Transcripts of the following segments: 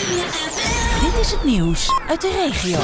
Dit is het nieuws uit de regio.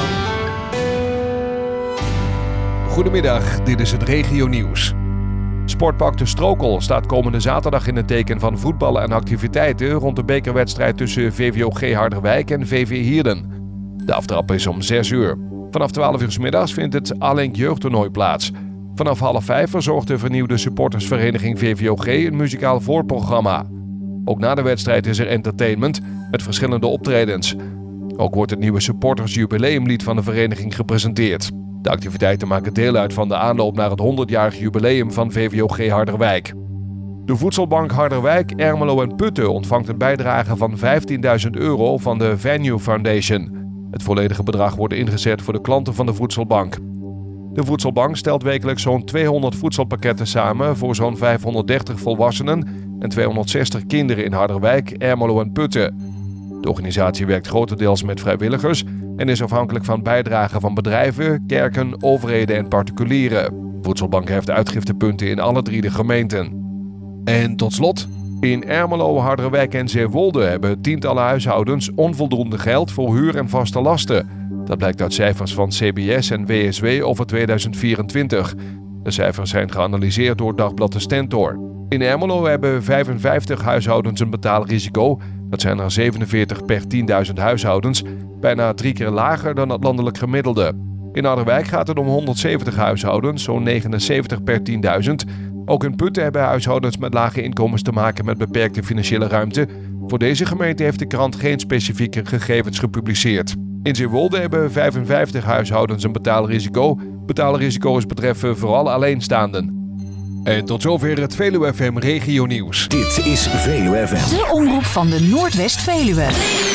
Goedemiddag, dit is het regionieuws. Sportpark De Strokel staat komende zaterdag in het teken van voetballen en activiteiten rond de bekerwedstrijd tussen VVOG Harderwijk en VV Hierden. De aftrap is om 6 uur. Vanaf 12 uur 's middags vindt het A-Link jeugdtoernooi plaats. Vanaf 4:30 verzorgt de vernieuwde supportersvereniging VVOG een muzikaal voorprogramma. Ook na de wedstrijd is er entertainment met verschillende optredens. Ook wordt het nieuwe supportersjubileumlied van de vereniging gepresenteerd. De activiteiten maken deel uit van de aanloop naar het 100-jarig jubileum van VVOG Harderwijk. De voedselbank Harderwijk, Ermelo en Putten ontvangt een bijdrage van €15.000 van de Venue Foundation. Het volledige bedrag wordt ingezet voor de klanten van de voedselbank. De voedselbank stelt wekelijks zo'n 200 voedselpakketten samen voor zo'n 530 volwassenen en 260 kinderen in Harderwijk, Ermelo en Putten. De organisatie werkt grotendeels met vrijwilligers en is afhankelijk van bijdragen van bedrijven, kerken, overheden en particulieren. De voedselbank heeft uitgiftepunten in alle 3 de gemeenten. En tot slot, in Ermelo, Harderwijk en Zeewolde hebben tientallen huishoudens onvoldoende geld voor huur en vaste lasten. Dat blijkt uit cijfers van CBS en WSW over 2024. De cijfers zijn geanalyseerd door Dagblad De Stentor. In Ermelo hebben 55 huishoudens een betaalrisico. Dat zijn er 47 per 10.000 huishoudens, bijna 3 keer lager dan het landelijk gemiddelde. In Harderwijk gaat het om 170 huishoudens, zo'n 79 per 10.000. Ook in Putten hebben huishoudens met lage inkomens te maken met beperkte financiële ruimte. Voor deze gemeente heeft de krant geen specifieke gegevens gepubliceerd. In Zeewolde hebben 55 huishoudens een betaalrisico. Betaalrisico's betreffen vooral alleenstaanden. En tot zover het Veluwe FM Regionieuws. Dit is Veluwe FM. De omroep van de Noordwest-Veluwe.